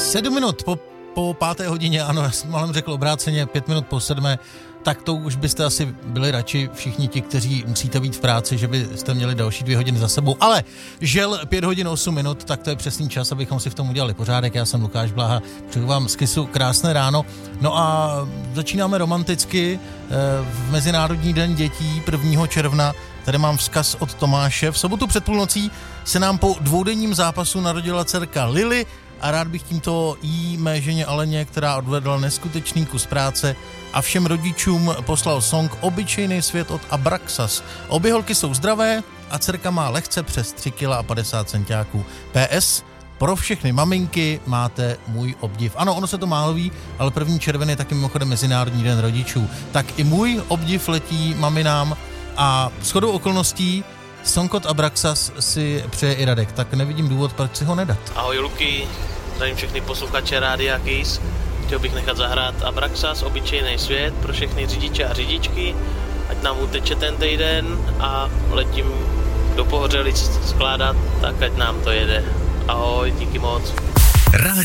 7 minut po 5. hodině, ano, já jsem malem řekl obráceně, 5 minut po 7, tak to už byste asi byli radši všichni ti, kteří musíte být v práci, že byste měli další 2 hodiny za sebou. Ale žel 5 hodin 8 minut, tak to je přesný čas, abychom si v tom udělali pořádek. Já jsem Lukáš Blaha, přeju vám z Kissu krásné ráno. No a začínáme romanticky v Mezinárodní den dětí 1. června. Tady mám vzkaz od Tomáše. V sobotu před půlnocí se nám po 2denním zápasu narodila dcerka Lily a rád bych tímto jí mé ženě Aleně, která odvedla neskutečný kus práce, a všem rodičům poslal song Obyčejný svět od Abraxas. Obě holky jsou zdravé a dcerka má lehce přes 3 kg a 50 centiáků. PS, pro všechny maminky máte můj obdiv. Ano, ono se to málo ví, ale 1. červen je taky mimochodem Mezinárodní den rodičů. Tak i můj obdiv letí maminám a shodou okolností song od Abraxas si přeje i Radek, tak nevidím důvod, proč si ho nedat. Ahoj Luky, zdravím všechny posluchače Rádia Kiss. Chtěl bych nechat zahrát Abraxas, Obyčejný svět, pro všechny řidiče a řidičky, ať nám uteče ten týden a letím do Pohořelic skládat, tak ať nám to jede. Ahoj, díky moc.